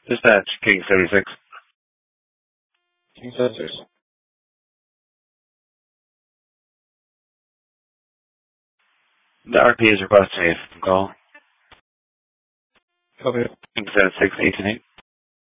Dispatch, King 76. King 76. The RP is requesting a call. Copy. King 76, 8 and 8.